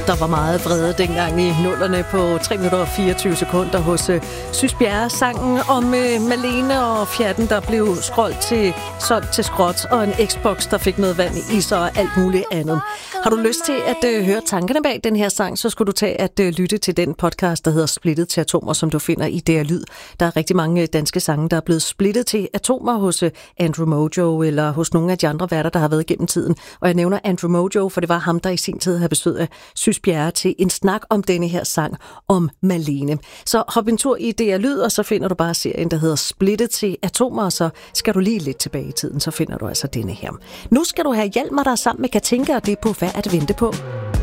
Der var meget vrede dengang i nullerne på 3 minutter og 24 sekunder hos Sys Bjerre. Sangen om Malene og fjerten, der blev solgt til skrot, og en Xbox, der fik noget vand i sig og alt muligt andet. Har du lyst til at høre tankerne bag den her sang, så skulle du tage at lytte til den podcast, der hedder Splittet til atomer, som du finder i DR Lyd. Der er rigtig mange danske sange, der er blevet splittet til atomer hos Andrew Mojo eller hos nogle af de andre værter, der har været gennem tiden. Og jeg nævner Andrew Mojo, for det var ham, der i sin tid havde besøg af Sys Bjerre til en snak om denne her sang om Malene. Så hop en tur i DR Lyd, og så finder du bare serien, der hedder Splittet til atomer, og så skal du lige lidt tilbage i tiden, så finder du altså denne her. Nu skal du have Hjalmar, der er sammen med Katinka, og det er på Hvad at vente på.